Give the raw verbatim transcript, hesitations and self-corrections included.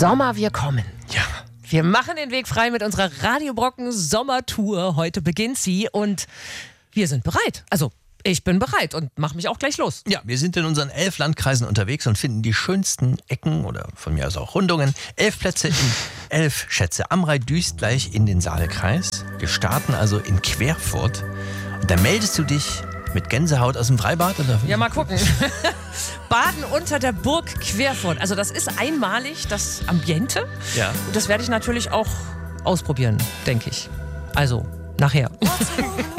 Sommer, wir kommen. Ja. Wir machen den Weg frei mit unserer Radio Brocken Sommertour. Heute beginnt sie und wir sind bereit. Also ich bin bereit und mache mich auch gleich los. Ja, wir sind in unseren elf Landkreisen unterwegs und finden die schönsten Ecken oder von mir aus auch Rundungen. Elf Plätze in elf Schätze. Amrei düst gleich in den Saalekreis. Wir starten also in Querfurt. Und da meldest du dich mit Gänsehaut aus dem Freibad? Oder? Ja, mal gucken. Baden unter der Burg Querfurt. Also das ist einmalig, das Ambiente. Ja. Und das werde ich natürlich auch ausprobieren, denke ich. Also, nachher.